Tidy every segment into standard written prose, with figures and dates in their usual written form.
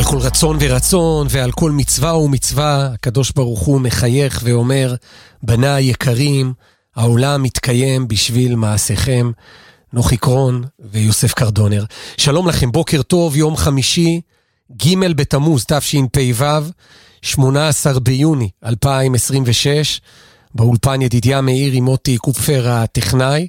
כל רצון ורצון, ועל כל מצווה ומצווה, הקדוש ברוך הוא מחייך ואומר, בניי יקרים, העולם מתקיים בשביל מעשיכם. נוחי קרון ויוסף קרדונר. שלום לכם, בוקר טוב, יום חמישי, ג' בתמוז, תשפ"ו, 18 ביוני 2026, באולפן ידידיה מאיר עם מוטי קופפר הטכנאי,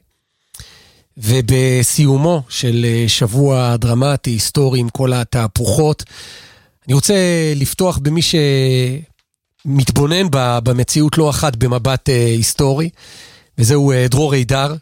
ובסיומו של שבוע דרמטי, היסטורי עם כל התהפוכות, אני רוצה לפתוח במי שמתבונן במציאות לא אחת במבט היסטורי, וזהו דרור אידר,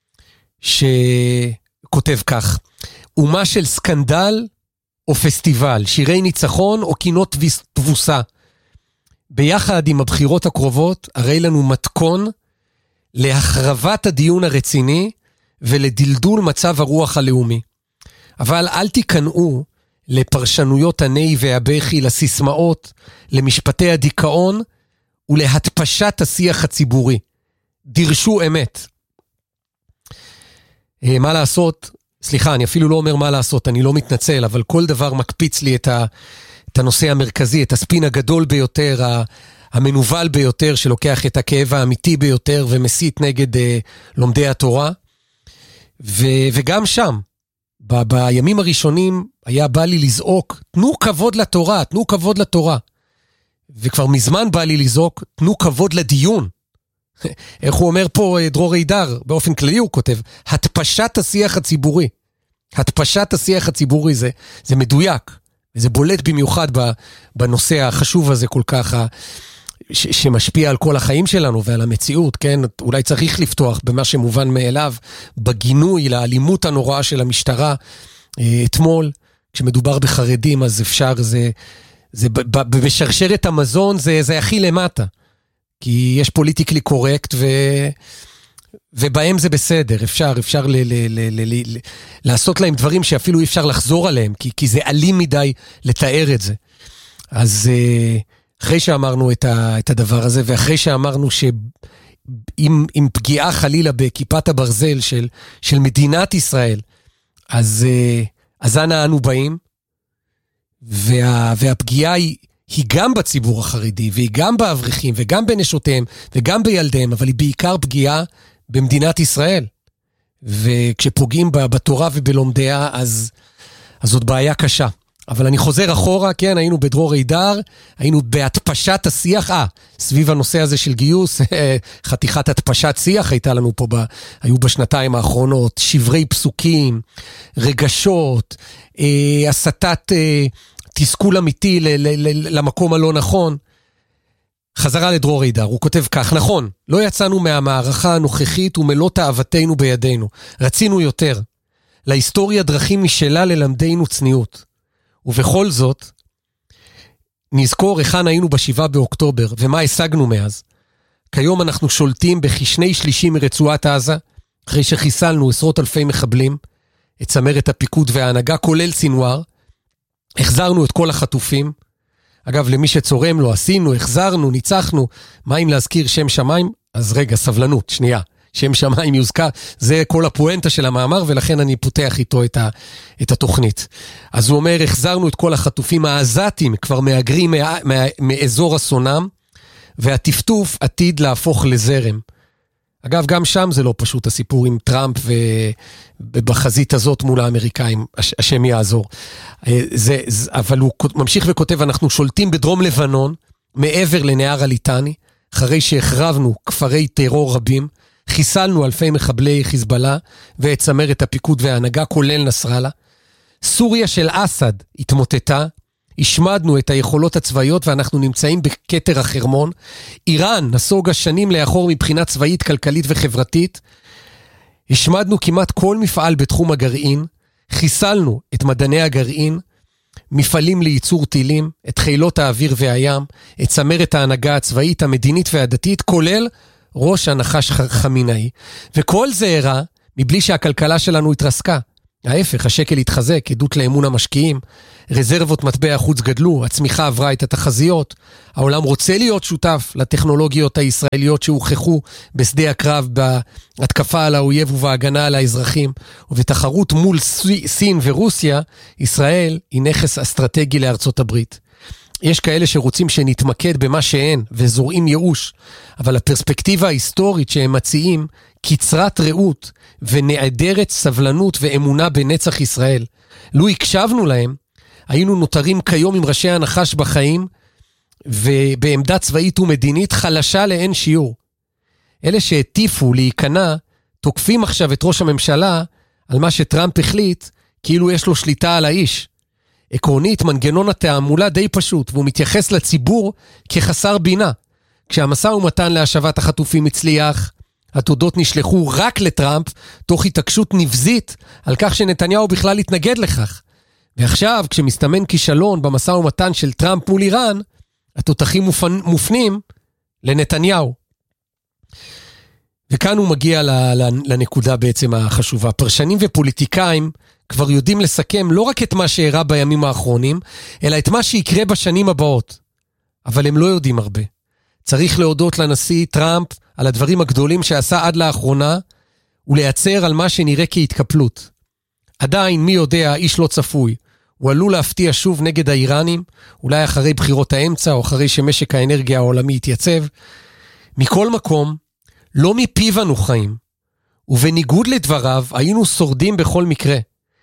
שכותב כך, אומה של סקנדל או פסטיבל, שירי ניצחון או קינות תבוסה, ביחד עם הבחירות הקרובות, הרי לנו מתכון להחרבת הדיון הרציני, ולדלדול מצב הרוח הלאומי. אבל אל תיכנעו לפרשנויות הני והבכי, לסיסמאות, למשפטי הדיכאון, ולהתפשט השיח הציבורי. דרשו אמת. מה לעשות? סליחה, אני אפילו לא אומר מה לעשות, אני לא מתנצל, אבל כל דבר מקפיץ לי את הנושא המרכזי, את הספין הגדול ביותר, המנובל ביותר, שלוקח את הכאב האמיתי ביותר, ומסית נגד לומדי התורה. וגם שם, בימים הראשונים, היה בא לי לזעוק, תנו כבוד לתורה, תנו כבוד לתורה. וכבר מזמן בא לי לזעוק, תנו כבוד לדיון. איך הוא אומר פה דרור אידר, באופן כללי הוא כותב, התפשט השיח הציבורי. התפשט השיח הציבורי זה מדויק, וזה בולט במיוחד בנושא החשוב הזה כל כך, שמשפיע על כל החיים שלנו ועל המציאות, כן? אולי צריך לפתוח במה שמובן מאליו, בגינוי לאלימות הנוראה של המשטרה. אתמול, כשמדובר בחרדים, אז אפשר, בשרשרת המזון, זה הכי למטה. כי יש פוליטיקלי קורקט, ובהם זה בסדר. אפשר לעשות להם דברים שאפילו אי אפשר לחזור עליהם, כי זה אלים מדי לתאר את זה. אז אחרי שאמרנו את הדבר הזה, ואחרי שאמרנו שעם פגיעה חלילה בכיפת הברזל של מדינת ישראל, אז אנה אנו באים, והפגיעה היא גם בציבור החרדי, והיא גם באברכים, וגם בנשותיהם, וגם בילדיהם, אבל היא בעיקר פגיעה במדינת ישראל. וכשפוגעים בתורה ובלומדיה, אז זאת בעיה קשה. אבל אני חוזר אחורה, כן, היינו בדרור אידר, היינו בהתפשט השיח, סביב הנושא הזה של גיוס, חתיכת התפשט שיח הייתה לנו פה, היו בשנתיים האחרונות, שברי פסוקים, רגשות, הסתת תסכול אמיתי למקום הלא נכון. חזרה לדרור אידר, הוא כותב כך, נכון, לא יצאנו מהמערכה הנוכחית ומלוא תאוותנו בידינו, רצינו יותר, להיסטוריה דרכים משלה ללמדנו צניעות. ובכל זאת, נזכור היכן היינו ב7 באוקטובר, ומה השגנו מאז. כיום אנחנו שולטים בכ2/3 מרצועת עזה, אחרי שחיסלנו עשרות אלפי מחבלים, את צמרת הפיקוד וההנהגה, כולל סינואר, החזרנו את כל החטופים, אגב, למי שצורם לו, עשינו, החזרנו, ניצחנו, מה אם להזכיר שם שמיים? אז רגע, סבלנות, שנייה. שם שמיים יוזכר, זה כל הפואנטה של המאמר, ולכן אני פותח איתו את התוכנית. אז הוא אומר, החזרנו את כל החטופים העזתים, כבר מהגרים מאזור הסונם, והטפטוף עתיד להפוך לזרם. אגב, גם שם זה לא פשוט הסיפור עם טראמפ, ובחזית הזאת מול האמריקאים, השם יעזור. אבל הוא ממשיך וכותב, אנחנו שולטים בדרום לבנון, מעבר לנהר הליטני, אחרי שהחרבנו כפרי טרור רבים, חיסלנו אלפי מחבלי חיזבאללה, ואת צמרת הפיקוד וההנהגה, כולל נסראללה. סוריה של אסד התמוטטה, השמדנו את היכולות הצבאיות, ואנחנו נמצאים בכתר החרמון. איראן נסוגה שנים לאחור מבחינה צבאית, כלכלית וחברתית. השמדנו כמעט כל מפעל בתחום הגרעין, חיסלנו את מדעני הגרעין, מפעלים לייצור טילים, את חילות האוויר והים, את צמרת ההנהגה הצבאית, המדינית והדתית, כולל ראש הנחש חמינאי. וכל זה הראה מבלי שהכלכלה שלנו התרסקה. ההפך, השקל התחזק, עדות לאמון המשקיעים, רזרבות מטבע החוץ גדלו, הצמיחה עברה את התחזיות, העולם רוצה להיות שותף לטכנולוגיות הישראליות שהוכחו בשדה הקרב בהתקפה על האויב ובהגנה על האזרחים, ובתחרות מול סין ורוסיה, ישראל היא נכס אסטרטגי לארצות הברית. יש כאלה שרוצים שנתמקד במה שאין וזורעים ייאוש, אבל הפרספקטיבה ההיסטורית שהם מציעים קצרת ראות ונעדרת סבלנות ואמונה בנצח ישראל. לו הקשבנו להם, היינו נותרים כיום עם ראשי הנחש בחיים ובעמדה צבאית ומדינית חלשה לאין שיעור. אלה שהטיפו להיכנע תוקפים עכשיו את ראש הממשלה על מה שטראמפ החליט כאילו יש לו שליטה על האיש. עקרונית, מנגנון התעמולה די פשוט, והוא מתייחס לציבור כחסר בינה. כשהמשא ומתן להשבת החטופים הצליח, התודות נשלחו רק לטראמפ, תוך התעקשות נבזית על כך שנתניהו בכלל התנגד לכך. ועכשיו, כשמסתמן כישלון במשא ומתן של טראמפ מול איראן, התותחים מופנים לנתניהו. וכאן הוא מגיע לנקודה בעצם החשובה. פרשנים ופוליטיקאים כבר יודעים לסכם לא רק את מה שאירע בימים האחרונים, אלא את מה שיקרה בשנים הבאות. אבל הם לא יודעים הרבה. צריך להודות לנשיא טראמפ על הדברים הגדולים שעשה עד לאחרונה, ולייצר על מה שנראה כהתקפלות. עדיין, מי יודע, איש לא צפוי. הוא עלול להפתיע שוב נגד האיראנים, אולי אחרי בחירות האמצע, או אחרי שמשק האנרגיה העולמי יתייצב. מכל מקום, לא מפיו אנו חיים, ובניגוד לדבריו, היינו שורדים בכל מקרה.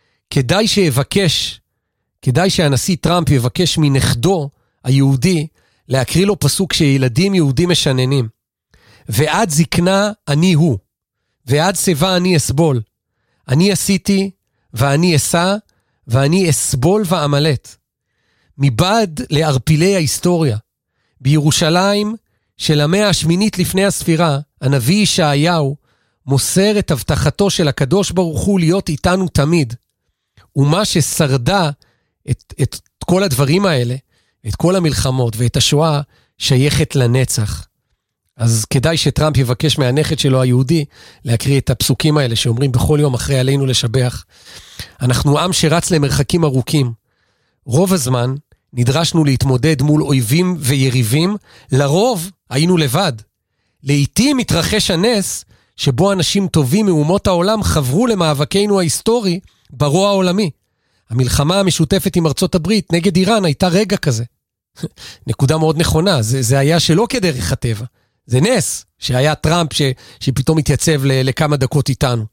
כדאי שהנשיא טראמפ יבקש מנכדו היהודי, להקריא לו פסוק שילדים יהודים משננים. ועד זקנה אני הוא, ועד שיבה אני אסבול. אני עשיתי, ואני אסע, ואני אסבול ואמלט. מבעד לערפילי ההיסטוריה, בירושלים של המאה השמינית לפני הספירה, הנביא ישעיהו מוסר את הבטחתו של הקדוש ברוך הוא להיות איתנו תמיד. ומה ששרדה את כל הדברים האלה, את כל המלחמות ואת השואה, שייכת לנצח. אז כדאי שטראמפ יבקש מהנכד שלו היהודי להקריא את הפסוקים האלה שאומרים בכל יום אחרי עלינו לשבח. אנחנו עם שרץ למרחקים ארוכים. רוב הזמן נדרשנו להתמודד מול אויבים ויריבים, לרוב היינו לבד. לעתים מתרחש הנס שבו אנשים טובים מאומות העולם חברו למאבקנו ההיסטורי ברוע העולמי. המלחמה המשותפת עם ארצות הברית נגד איראן הייתה רגע כזה. נקודה מאוד נכונה, זה היה שלא כדרך הטבע. זה נס שהיה טראמפ שפתאום התייצב לכמה דקות איתנו.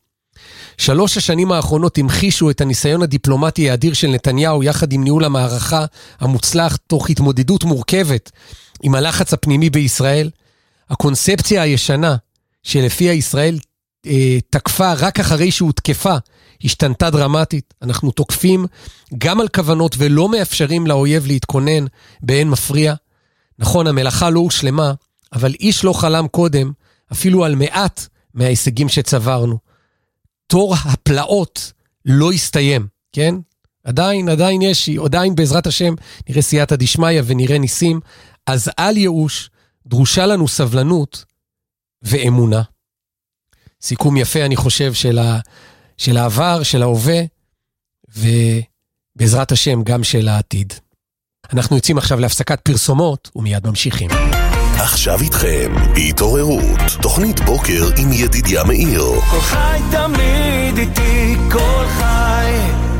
3 השנים האחרונות המחישו את הניסיון הדיפלומטי האדיר של נתניהו יחד עם ניהול המערכה המוצלח תוך התמודדות מורכבת עם הלחץ הפנימי בישראל. הקונספציה הישנה שלפיה ישראל תקפה רק אחרי שהותקפה השתנתה דרמטית. אנחנו תוקפים גם על כוונות ולא מאפשרים לאויב להתכונן באין מפריע. נכון, המלאכה לא הושלמה, אבל איש לא חלם קודם אפילו על מעט מההישגים שצברנו. תור הפלאות לא הסתיים, כן? עדיין יש, עדיין בעזרת השם נראה סייעתא דשמיא ונראה ניסים, אז על ייאוש דרושה לנו סבלנות ואמונה. סיכום יפה אני חושב של העבר, של ההווה, ובעזרת השם גם של העתיד. אנחנו יוצאים עכשיו להפסקת פרסומות ומיד ממשיכים. עכשיו איתכם, התעוררות, תוכנית בוקר עם ידידיה מאיר. כל חי תמיד איתי, כל חי.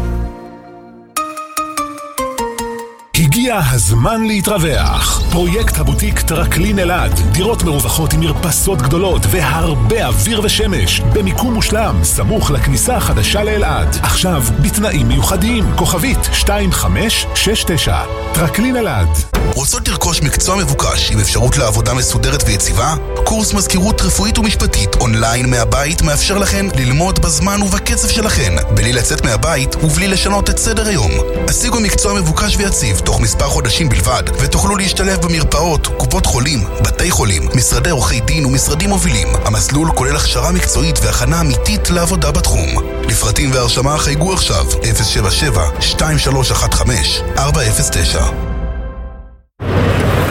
הגיע הזמן להתרווח. פרויקט הבוטיק טרקלין אלעד. דירות מרווחות עם מרפסות גדולות והרבה אוויר ושמש. במיקום מושלם, סמוך לכניסה החדשה לאלעד. עכשיו בתנאים מיוחדים. כוכבית 2569. טרקלין אלעד. רוצות לרכוש מקצוע מבוקש עם אפשרות לעבודה מסודרת ויציבה? קורס מזכירות רפואית ומשפטית אונליין מהבית מאפשר לכן ללמוד בזמן ובקצב שלכן, בלי לצאת מהבית ובלי לשנות את סדר היום. השיגו מקצוע מבוקש ויציב תוך מספר חודשים בלבד, ותוכלו להשתלב במרפאות, קופות חולים, בתי חולים, משרדי עורכי דין ומשרדים מובילים. המסלול כולל הכשרה מקצועית והכנה אמיתית לעבודה בתחום. לפרטים והרשמה חייגו עכשיו 077-2315-409.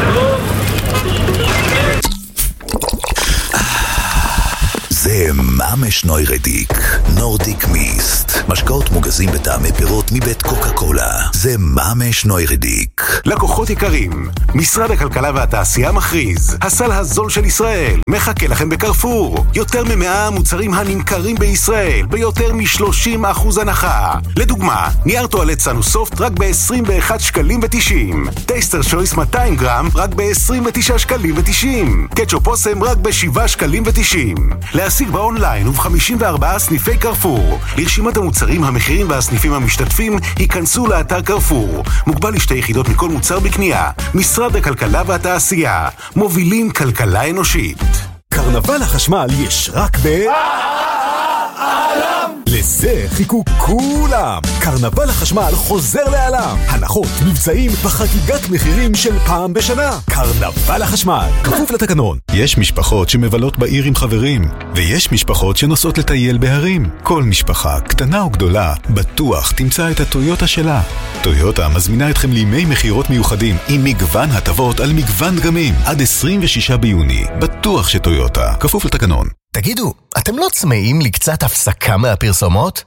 זה מה ממש נוירדיק, נורדיק מיסט, משקאות מוגזים בטעמי פירות מבית קוקה קולה. זה ממש נוירדיק. לקוחות יקרים, משרד הכלכלה והתעשייה מכריז, הסל הזול של ישראל מחכה לכם בקרפור. יותר מ100 מוצרים הנמכרים בישראל ביותר מ30% הנחה. לדוגמה, נייר טואלט סנוסופט רק ב-21 שקלים ו90, טייסטר שויס 200 גרם רק ב-29 שקלים ו90, קטשופ אוסם רק ב7 שקלים ו90. להשיג באונליין וב-54 סניפי קרפור. לרשימת המוצרים, המחירים והסניפים המשתתפים ייכנסו לאתר קרפור. מוגבל ל2 יחידות מכל מוצר בקנייה. משרד הכלכלה והתעשייה, מובילים כלכלה אנושית. קרנבל החשמל יש רק לזה חיכו כולם. קרנבל החשמל חוזר לעולם. הנחות, מבצעים וחגיגת מחירים של פעם בשנה. קרנבל החשמל, כפוף לתקנון. יש משפחות שמבלות בעיר עם חברים, ויש משפחות שנוסעות לטייל בהרים. כל משפחה, קטנה או גדולה, בטוח תמצא את הטויוטה שלה. טויוטה מזמינה אתכם לימי מחירות מיוחדים עם מגוון הטבות על מגוון דגמים עד 26 ביוני. בטוח שטויוטה, כפוף לתקנון. תגידו, אתם לא צמאים לי קצת הפסקה מהפרסומות?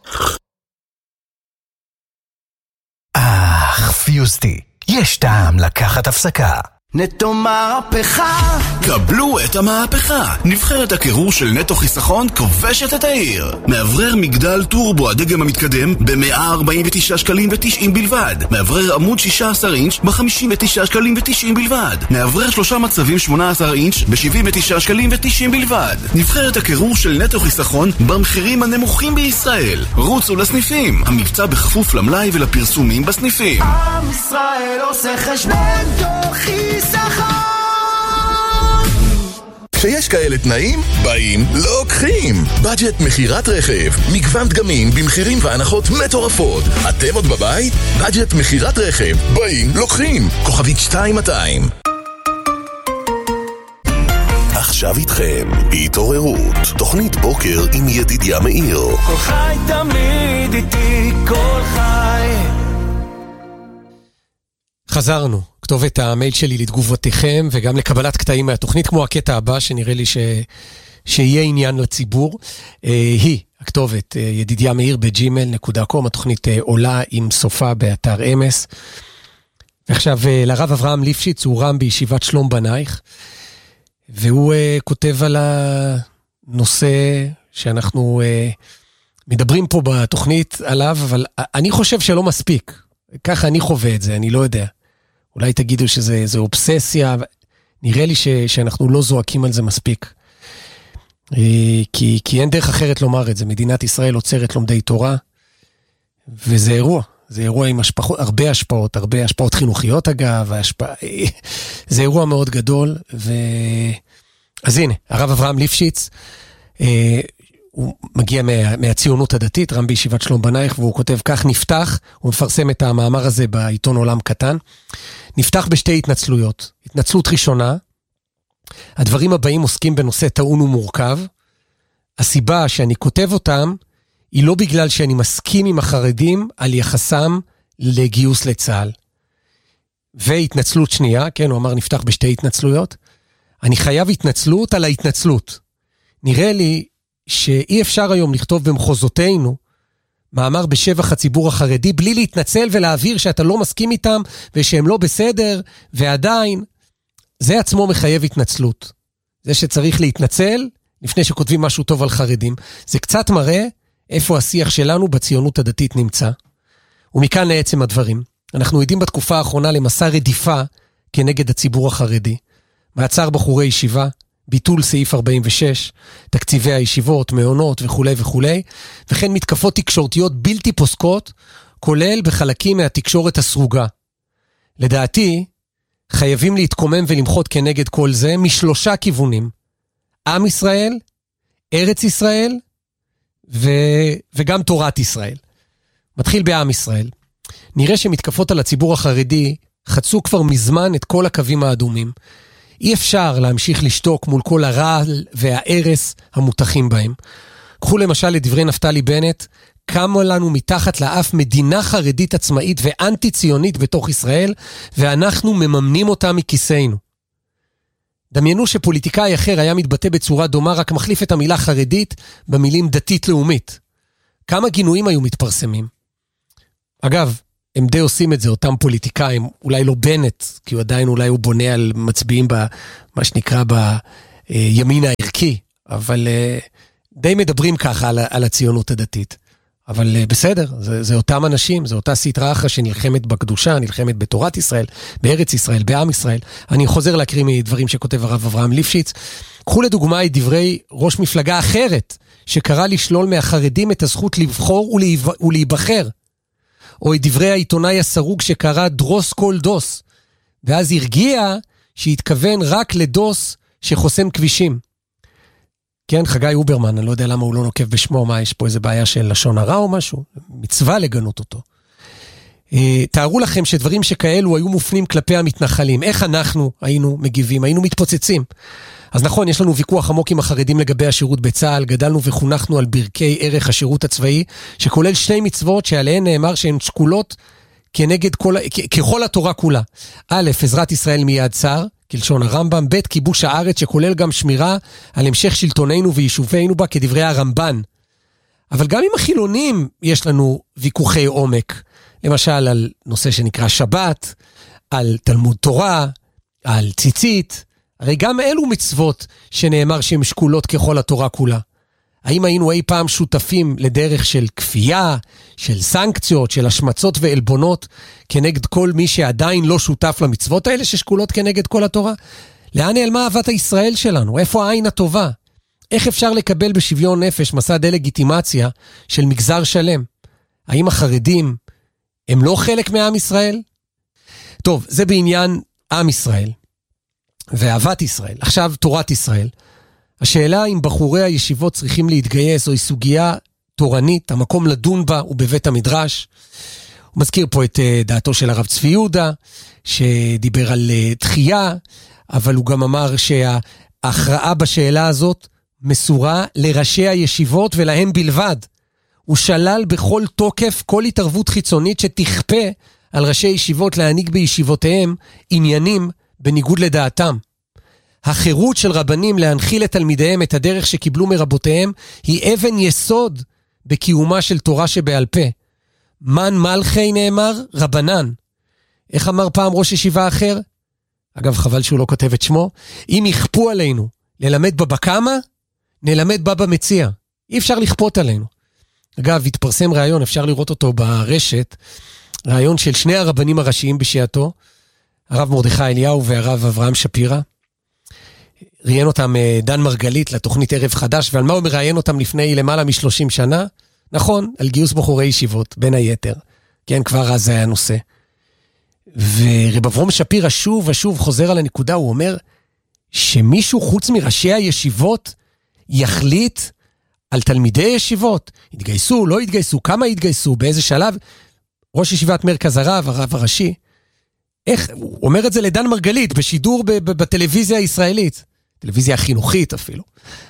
פיוסטי, יש טעם לקחת הפסקה. נטו מהפכה. קבלו את המהפכה. נבחרת הקירור של נטו חיסכון כובשת את העיר. מאוורר מגדל טורבו הדגם המתקדם ב-149 שקלים ו90 בלבד. מאוורר עמוד 16 אינץ' ב-59 שקלים ו90 בלבד. מאוורר 3 מצבים 18 אינץ' ב-79 שקלים ו90 בלבד. נבחרת הקירור של נטו חיסכון במחירים הנמוכים בישראל. רוצו לסניפים. המבצע בכפוף למלאי ולפרסומים בסניפים. עם ישראל עושה חשבון תוך חיסכון. כשיש כאלה תנאים, באים, לוקחים. בדג'ט מחירת רכב, מגוון דגמים במחירים והנחות מטורפות. אתם עוד בבית? בדג'ט מחירת רכב, באים, לוקחים. כוכבית 2200. עכשיו איתכם, התעוררות, תוכנית בוקר עם ידידיה מאיר. כל חי תמיד איתי, כל חי. חזרנו. כתובת המייל שלי לתגובותיכם וגם לקבלת קטעים מהתוכנית, כמו הקטע הבא שנראה לי שיהיה עניין לציבור. היא, הכתובת, ידידיה מאיר ב-gmail.com, התוכנית עולה עם סופה באתר אמס. ועכשיו לרב אברהם ליפשיץ, הוא רם בישיבת שלום בנייך, והוא כותב על הנושא שאנחנו מדברים פה בתוכנית עליו, אבל אני חושב שלא מספיק. ככה אני חווה את זה, אני לא יודע. אולי תגידו שזה אובססיה, נראה לי שאנחנו לא זועקים על זה מספיק. כי אין דרך אחרת לומר את זה. מדינת ישראל עוצרת לומדי תורה, וזה אירוע. זה אירוע עם הרבה השפעות חינוכיות אגב, זה אירוע מאוד גדול, אז הנה, הרב אברהם ליפשיץ, הוא מגיע מהציונות הדתית, רם בישיבת שלום בנייך, והוא כותב כך, נפתח, הוא מפרסם את המאמר הזה בעיתון עולם קטן, נפתח בשתי התנצלויות. התנצלות ראשונה, הדברים הבאים עוסקים בנושא טעון ומורכב, הסיבה שאני כותב אותם, היא לא בגלל שאני מסכים עם החרדים על יחסם לגיוס לצה"ל. והתנצלות שנייה, כן, הוא אמר נפתח בשתי התנצלויות, אני חייב התנצלות על ההתנצלות. נראה לי שאי אפשר היום לכתוב במחוזותינו מאמר בשבח הציבור החרדי בלי להתנצל ולהעביר שאתה לא מסכים איתם ושהם לא בסדר, ועדיין זה עצמו מחייב התנצלות. זה שצריך להתנצל לפני שכותבים משהו טוב על חרדים. זה קצת מראה איפה השיח שלנו בציונות הדתית נמצא. ומכאן לעצם הדברים. אנחנו עדים בתקופה האחרונה למסע רדיפה כנגד הציבור החרדי. מעצר בחורי ישיבה, ביטול סעיף 46, תקציבי הישיבות, מעונות וכו' וכו', וכן מתקפות תקשורתיות בלתי פוסקות, כולל בחלקים מהתקשורת הסרוגה. לדעתי, חייבים להתקומם ולמחות כנגד כל זה משלושה כיוונים. עם ישראל, ארץ ישראל, וגם תורת ישראל. מתחיל בעם ישראל. נראה שמתקפות על הציבור החרדי חצו כבר מזמן את כל הקווים האדומים. אי אפשר להמשיך לשתוק מול כל הרעל והערס המותחים בהם. קחו למשל את דברי נפתלי בנט, קמה לנו מתחת לאף מדינה חרדית עצמאית ואנטי ציונית בתוך ישראל, ואנחנו מממנים אותה מכיסנו. דמיינו שפוליטיקאי אחר היה מתבטא בצורה דומה, רק מחליף את המילה חרדית במילים דתית-לאומית. כמה גינויים היו מתפרסמים? אגב, הם די עושים את זה, אותם פוליטיקאים, אולי לא בנט, כי הוא עדיין אולי הוא בונה על מצביעים במה שנקרא בימין הערכי, אבל די מדברים ככה על הציונות הדתית. אבל בסדר, זה אותם אנשים, זה אותה סטרה אחת שנלחמת בקדושה, נלחמת בתורת ישראל, בארץ ישראל, בעם ישראל. אני חוזר להקריא מדברים שכותב הרב אברהם ליפשיץ. קחו לדוגמה את דברי ראש מפלגה אחרת, שקרא לשלול מהחרדים את הזכות לבחור ולהיבחר. או את דברי העיתונאי הסרוג שקרא דרוס כל דוס. ואז הרגיע שהתכוון רק לדוס שחוסם כבישים. כן, חגי אוברמן, אני לא יודע למה הוא לא נוקב בשמו, מה, יש פה איזה בעיה של לשון הרע או משהו? מצווה לגנות אותו. תארו לכם שדברים שכאלו היו מופנים כלפי המתנחלים. איך אנחנו היינו מגיבים? היינו מתפוצצים. אז נכון, יש לנו ויכוח עמוק עם החרדים לגבי השירות בצה"ל, גדלנו וחונכנו על ברכי ערך השירות הצבאי, שכולל 2 מצוות שעליהן נאמר שהן שקולות ככל התורה כולה. א', עזרת ישראל מיד צר, כלשון הרמב"ם, ב', כיבוש הארץ שכולל גם שמירה על המשך שלטוננו ויישובינו בה כדברי הרמב"ן. אבל גם עם החילונים יש לנו ויכוחי עומק, למשל על נושא שנקרא שבת, על תלמוד תורה, על ציצית, הרי גם אלו מצוות שנאמר שהן שקולות ככל התורה כולה. האם היינו אי פעם שותפים לדרך של כפייה, של סנקציות, של השמצות ועלבונות כנגד כל מי שעדיין לא שותף למצוות האלה ששקולות כנגד כל התורה? לאן נעלמה אהבת הישראל שלנו? איפה העין הטובה? איך אפשר לקבל בשוויון נפש מסע דה-לגיטימציה של מגזר שלם? האם החרדים הם לא חלק מעם ישראל? טוב, זה בעניין עם ישראל ואהבת ישראל. עכשיו תורת ישראל. השאלה אם בחורי הישיבות צריכים להתגייס, זוהי סוגיה תורנית, המקום לדון בה הוא בבית המדרש. הוא מזכיר פה את דעתו של הרב צבי יהודה, שדיבר על דחייה, אבל הוא גם אמר שההכרעה בשאלה הזאת מסורה לראשי הישיבות ולהם בלבד. הוא שלל בכל תוקף כל התערבות חיצונית שתכפה על ראשי ישיבות להעניק בישיבותיהם עניינים בניגוד לדעתם. החירות של רבנים להנחיל לתלמידיהם את הדרך שקיבלו מרבותיהם היא אבן יסוד בקיומה של תורה שבעל פה. מן מלכי נאמר רבנן. איך אמר פעם ראש ישיבה אחר? אגב, חבל שהוא לא כותב את שמו. אם יכפו עלינו ללמד בבא קמא, נלמד בבא מציע. אי אפשר לכפות עלינו. אגב, התפרסם רעיון, אפשר לראות אותו ברשת, רעיון של 2 הרבנים הראשיים בשעתו, הרב מרדכי אליהו והרב אברהם שפירא. ראיין אותם דן מרגלית לתוכנית ערב חדש, ועל מה הוא מראיין אותם לפני למעלה מ-30 שנה? נכון, על גיוס בחורי ישיבות, בין היתר. כן, כבר אז זה היה נושא. ורב אברהם שפירא שוב ושוב חוזר על הנקודה, הוא אומר שמישהו חוץ מראשי הישיבות יחליט על תלמידי ישיבות, יתגייסו, לא יתגייסו, כמה יתגייסו, באיזה שלב. ראש ישיבת מרכז הרב הראשי, איך, הוא אומר את זה לדן מרגלית, בשידור בטלוויזיה הישראלית, טלוויזיה החינוכית אפילו.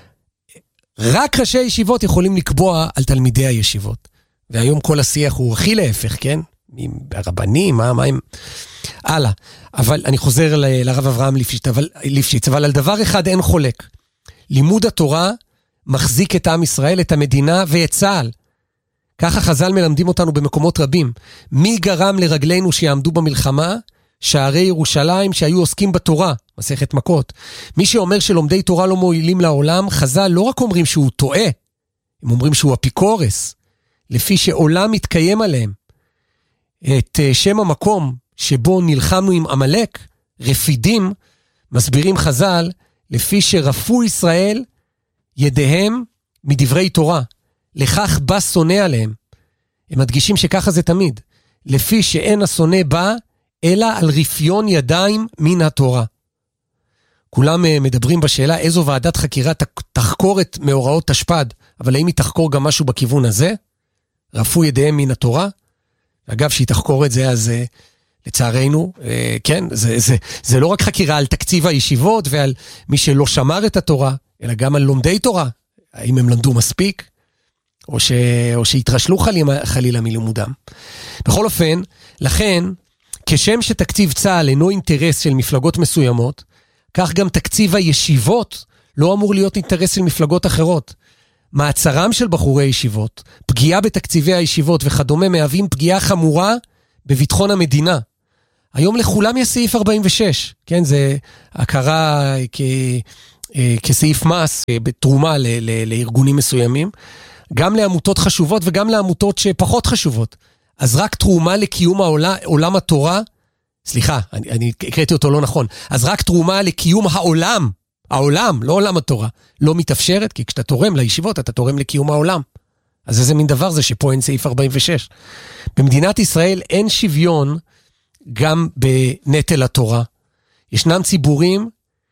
רק ראשי הישיבות יכולים לקבוע על תלמידי הישיבות. והיום כל השיח הוא הכי להפך, כן? הרבנים, מה הם? הלאה. אבל אני חוזר לרב אברהם ליפשיץ, אבל על דבר אחד אין חולק. לימוד התורה מחזיק את עם ישראל, את המדינה ואת צה"ל. ככה חז"ל מלמדים אותנו במקומות רבים. מי גרם לרגלינו שיעמדו במלחמה? שערי ירושלים שהיו עוסקים בתורה, מסכת מכות. מי שאומר שלומדי תורה לא מועילים לעולם, חז"ל לא רק אומרים שהוא טועה, הם אומרים שהוא אפיקורס, לפי שעולם מתקיים עליהם. את שם המקום שבו נלחמנו עם עמלק, רפידים, מסבירים חז"ל, לפי שרפו ישראל ידיהם מדברי תורה, לכך בא שונא עליהם. הם מדגישים שככה זה תמיד, לפי שאין השונא בא, אלא על רפיון ידיים מן התורה. כולם מדברים בשאלה איזו ועדת חקירה תחקור את מאורעות תשפ"ד, אבל האם היא תחקור גם משהו בכיוון הזה? רפו ידיהם מן התורה? אגב, שהיא תחקור את זה, אז לצערנו, כן, זה לא רק חקירה על תקציב הישיבות ועל מי שלא שמר את התורה, אלא גם על לומדי תורה. האם הם למדו מספיק? או שהתרשלו חלילה מלימודם. בכל אופן, לכן, כשם שתקציב צה"ל אינו אינטרס של מפלגות מסוימות, כך גם תקציב הישיבות לא אמור להיות אינטרס של מפלגות אחרות. מעצרם של בחורי ישיבות, פגיעה בתקציבי הישיבות וכדומה מהווים פגיעה חמורה בביטחון המדינה. היום לכולם יש סעיף 46, כן, זה הכרה כסעיף מס בתרומה לארגונים מסוימים, גם לעמותות חשובות וגם לעמותות שפחות חשובות. אז רק תרומה לקיום עולם התורה, סליחה, אני הקראתי אותו לא נכון, אז רק תרומה לקיום העולם, לא עולם התורה, לא מתאפשרת, כי כשאתה תורם לישיבות, אתה תורם לקיום העולם. אז איזה מין דבר זה שפה אין סעיף 46. במדינת ישראל אין שוויון גם בנטל התורה. ישנם ציבורים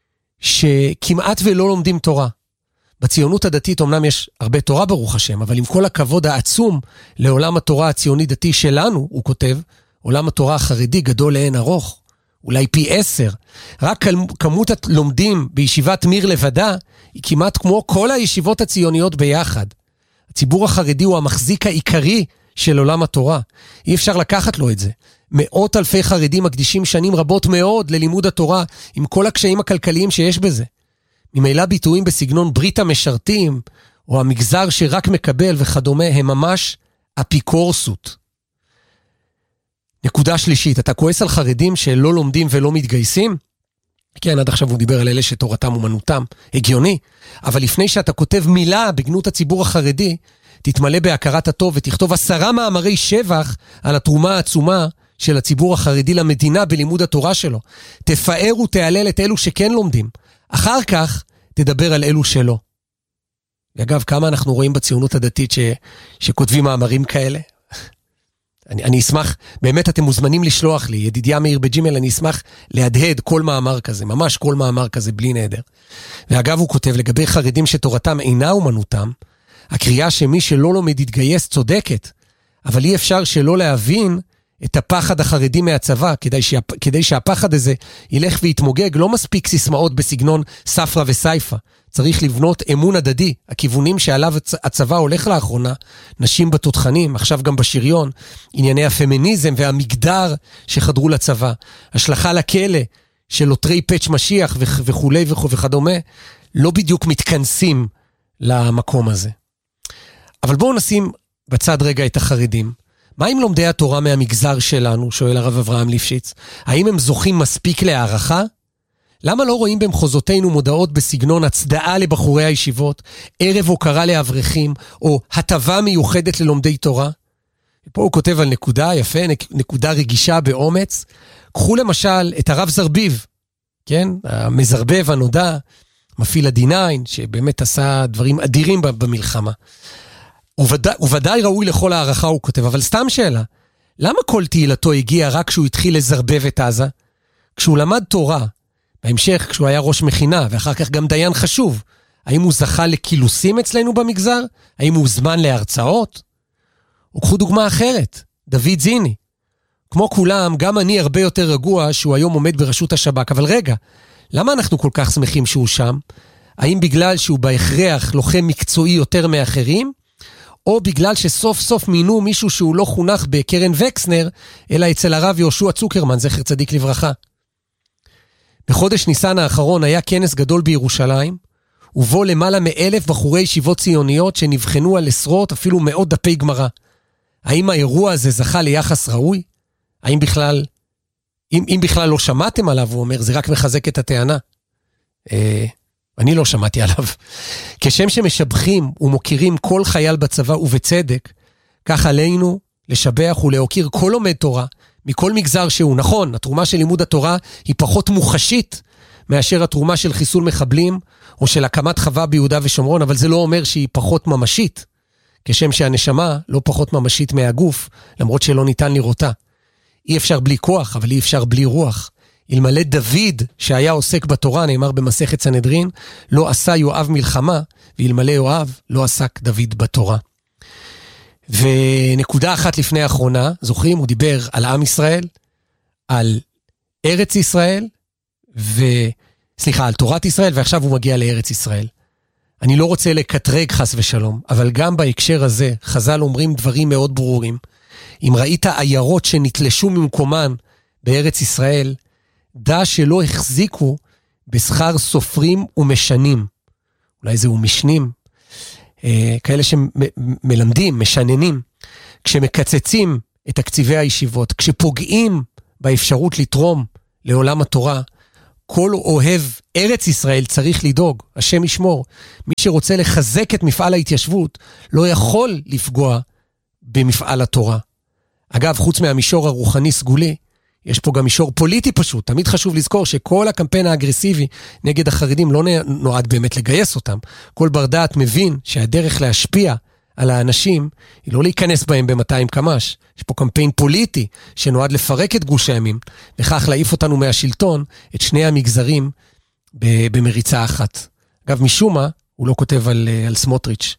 שכמעט ולא לומדים תורה. בציונות הדתית אומנם יש הרבה תורה ברוך השם, אבל עם כל הכבוד העצום לעולם התורה הציוני דתי שלנו, הוא כותב, עולם התורה החרדי גדול לאין ארוך, אולי פי 10. רק כמות הלומדים בישיבת מיר לבדה, היא כמעט כמו כל הישיבות הציוניות ביחד. הציבור החרדי הוא המחזיק העיקרי של עולם התורה. אי אפשר לקחת לו את זה. מאות אלפי חרדים מקדישים שנים רבות מאוד ללימוד התורה, עם כל הקשיים הכלכליים שיש בזה. ממילא ביטויים בסגנון ברית המשרתים, או המגזר שרק מקבל וכדומה, הם ממש אפיקורסות. נקודה שלישית, אתה כועס על חרדים שלא לומדים ולא מתגייסים? כן, עד עכשיו הוא דיבר על אלה שתורתם אומנותם, הגיוני, אבל לפני שאתה כותב מילה בגנות הציבור החרדי, תתמלא בהכרת הטוב ותכתוב 10 מאמרי שבח על התרומה העצומה של הציבור החרדי למדינה בלימוד התורה שלו. תפאר ותעלל את אלו שכן לומדים. אחר כך תדבר על אלו שלא. ואגב, כמה אנחנו רואים בציונות הדתית שכותבים מאמרים כאלה? אני אשמח, באמת אתם מוזמנים לשלוח לי, ידידיה מאיר בג'ימל, אני אשמח להדהד כל מאמר כזה, ממש כל מאמר כזה בלי נדר. ואגב, הוא כותב, לגבי חרדים שתורתם אינה אומנותם, הקריאה שמי שלא לומד יתגייס צודקת, אבל אי אפשר שלא להבין את הפחד החרדי מהצבא, כדי שהפחד הזה ילך ויתמוגג, לא מספיק סיסמאות בסגנון ספרה וסייפה. צריך לבנות אמון הדדי, הכיוונים שעליו הצבא הולך לאחרונה, נשים בתותחנים, עכשיו גם בשריון, ענייני הפמיניזם והמגדר שחדרו לצבא, השלכה לכלא של עוטרי פאץ' משיח וכו' וכדומה, לא בדיוק מתכנסים למקום הזה. אבל בואו נשים בצד רגע את החרדים. מה עם לומדי התורה מהמגזר שלנו, שואל הרב אברהם ליפשיץ? האם הם זוכים מספיק להערכה? למה לא רואים במחוזותינו מודעות בסגנון הצדעה לבחורי הישיבות, ערב הוקרה לאברכים, או הטבה מיוחדת ללומדי תורה? פה הוא כותב על נקודה יפה, נקודה רגישה באומץ. קחו למשל את הרב זרביב, כן? המזרבב הנודע, מפעיל ה-D9, שבאמת עשה דברים אדירים במלחמה. הוא ודאי ראוי לכל הערכה, הוא כותב, אבל סתם שאלה, למה כל תהילתו הגיע רק כשהוא התחיל לזרבב את עזה? כשהוא למד תורה, בהמשך כשהוא היה ראש מכינה, ואחר כך גם דיין חשוב, האם הוא זכה לקילוסים אצלנו במגזר? האם הוא זמן להרצאות? וקחו דוגמה אחרת, דוד זיני. כמו כולם, גם אני הרבה יותר רגוע שהוא היום עומד בראשות השב"כ, אבל רגע, למה אנחנו כל כך שמחים שהוא שם? האם בגלל שהוא בהכרח לוחם מקצועי יותר מאחרים? או בגלל שסוף סוף מינו מישהו שהוא לא חונך בקרן וקסנר, אלא אצל הרב יהושע צוקרמן, זכר צדיק לברכה. בחודש ניסן האחרון היה כנס גדול בירושלים, ובו למעלה מ1,000 בחורי ישיבות ציוניות שנבחנו על עשרות, אפילו מאות דפי גמרא. האם האירוע הזה זכה ליחס ראוי? האם בכלל, אם בכלל לא שמעתם עליו, הוא אומר, זה רק מחזק את הטענה. אני לא שמעתי עליו. כשם שמשבחים ומוכירים כל חייל בצבא ובצדק, כך עלינו לשבח ולהוקיר כל לומד תורה, מכל מגזר שהוא. נכון, התרומה של לימוד התורה היא פחות מוחשית מאשר התרומה של חיסול מחבלים או של הקמת חווה ביהודה ושומרון, אבל זה לא אומר שהיא פחות ממשית, כשם שהנשמה לא פחות ממשית מהגוף, למרות שלא ניתן לראותה. אי אפשר בלי כוח, אבל אי אפשר בלי רוח. אלמלא דוד שהיה עוסק בתורה, נאמר במסכת סנהדרין, לא עשה יואב מלחמה, ואלמלא יואב לא עסק דוד בתורה. ונקודה אחת לפני האחרונה, זוכרים, הוא דיבר על עם ישראל, על ארץ ישראל, על תורת ישראל, ועכשיו הוא מגיע לארץ ישראל. אני לא רוצה לקטרג חס ושלום, אבל גם בהקשר הזה, חז"ל אומרים דברים מאוד ברורים. אם ראית עיירות שנתלשו ממקומן בארץ ישראל, דע שלא החזיקו בשכר סופרים ומשנים, אולי זהו משנים, כאלה שמלמדים, משננים, כשמקצצים את תקציבי הישיבות, כשפוגעים באפשרות לתרום לעולם התורה, כל אוהב ארץ ישראל צריך לדאוג, השם ישמור. מי שרוצה לחזק את מפעל ההתיישבות, לא יכול לפגוע במפעל התורה. אגב, חוץ מהמישור הרוחני סגולי, יש פה גם מישור פוליטי פשוט. תמיד חשוב לזכור שכל הקמפיין האגרסיבי נגד החרדים לא נועד באמת לגייס אותם. כל בר דעת מבין שהדרך להשפיע על האנשים היא לא להיכנס בהם ב-200 קמ"ש. יש פה קמפיין פוליטי שנועד לפרק את גוש הימין, וכך להעיף אותנו מהשלטון, את שני המגזרים במריצה אחת. אגב, משום מה, הוא לא כותב על סמוטריץ',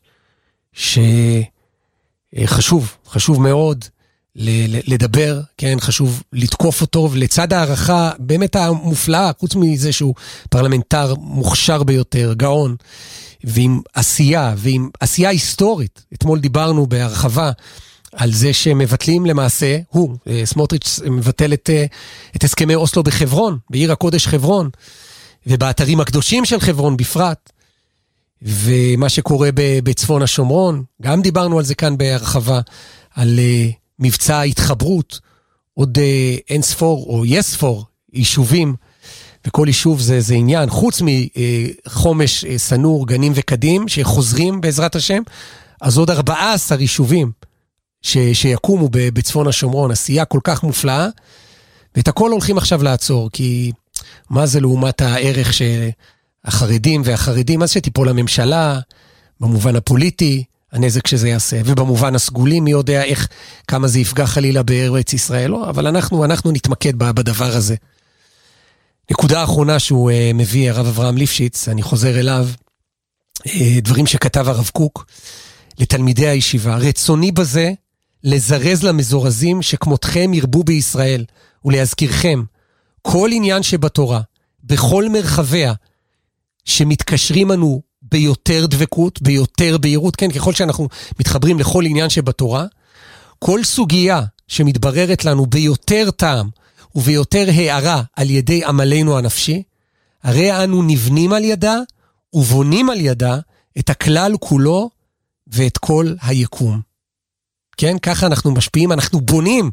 חשוב מאוד לדבר, כן, חשוב לתקוף אותו, ולצד הערכה באמת המופלאה, חוץ מזה שהוא פרלמנטר מוכשר ביותר, גאון, ועם עשייה היסטורית. אתמול דיברנו בהרחבה על זה שמבטלים למעשה, סמוטריץ' מבטל את הסכמי אוסלו בחברון, בעיר הקודש חברון, ובאתרים הקדושים של חברון בפרט, ומה שקורה בצפון השומרון, גם דיברנו על זה כאן בהרחבה, על מבצע ההתחברות, עוד אין ספור או יש ספור יישובים, וכל יישוב זה עניין, חוץ מחומש, סנור, גנים וקדים, שחוזרים בעזרת השם, אז עוד 14 יישובים שיקומו בצפון השומרון, עשייה כל כך מופלאה, ואת הכל הולכים עכשיו לעצור, כי מה זה לעומת הערך שהחרדים והחרדים, אז שתיפול הממשלה, במובן הפוליטי, הנזק שזה יעשה, ובמובן הסגולי, מי יודע כמה זה יפגע חלילה בארץ ישראל, לא, אבל אנחנו נתמקד בדבר הזה. נקודה האחרונה שהוא מביא, הרב אברהם ליפשיץ, אני חוזר אליו, דברים שכתב הרב קוק, לתלמידי הישיבה, רצוני בזה, לזרז למזורזים שכמותכם ירבו בישראל, ולהזכירכם, כל עניין שבתורה, בכל מרחביה, שמתקשרים לנו ביותר דבקות, ביותר בהירות, כן, ככל שאנחנו מתחברים לכל עניין שבתורה, כל סוגיה שמתבררת לנו ביותר טעם, וביותר הערה על ידי עמלנו הנפשי, הרי אנו נבנים על ידה, ובונים על ידה את הכלל כולו, ואת כל היקום. כן, ככה אנחנו משפיעים, אנחנו בונים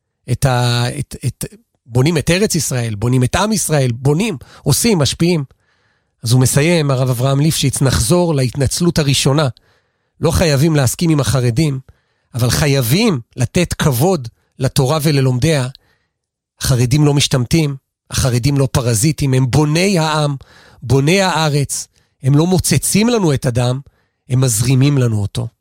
בונים את ארץ ישראל, בונים את עם ישראל, עושים, משפיעים. אז הוא מסיים, הרב אברהם ליפשיץ, נחזור להתנצלות הראשונה. לא חייבים להסכים עם החרדים, אבל חייבים לתת כבוד לתורה וללומדיה. החרדים לא משתמטים, החרדים לא פרזיטים, הם בוני העם, בוני הארץ, הם לא מוצצים לנו את הדם, הם מזרימים לנו אותו.